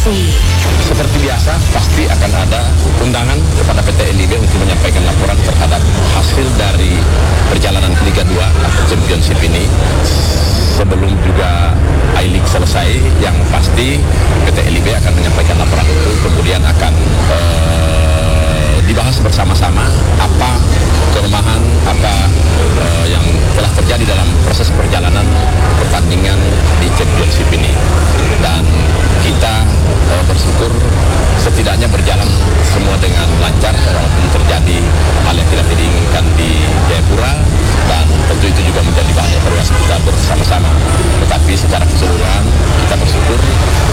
informasi. Seperti biasa, pasti akan ada undangan kepada PT LIB untuk menyampaikan laporan terhadap hasil dari perjalanan Liga 2 atau Championship ini. Sebelum juga I-League selesai, yang pasti PT LIB akan menyampaikan laporan itu, kemudian akan dibahas bersama-sama apa kelemahan,